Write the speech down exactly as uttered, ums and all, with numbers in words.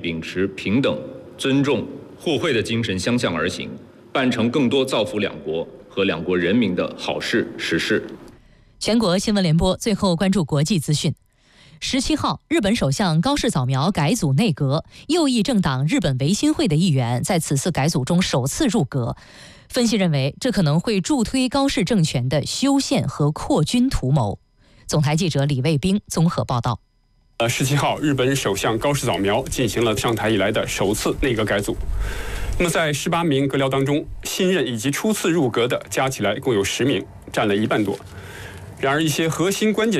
秉持平等、尊重、互惠的精神相向而行，办成更多造福两国和两国人民的好事实事。 全国新闻联播最后关注国际资讯。十七号，日本首相高市早苗改组内阁，右翼政党日本维新会的议员在此次改组中首次入阁。分析认为，这可能会助推高市政权的修宪和扩军图谋。总台记者李卫兵综合报道。 呃，十七号，日本首相高市早苗进行了上台以来的首次内阁改组。那么，在十八名阁僚当中，新任以及初次入阁的加起来共有十名，占了一半多。然而，一些核心关键